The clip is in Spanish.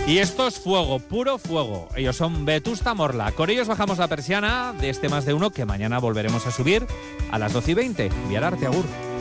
Y esto es fuego, puro fuego. Ellos son Vetusta Morla. Con ellos bajamos la persiana de este Más de Uno, que mañana volveremos a subir a las 12:20. Viararte, agur.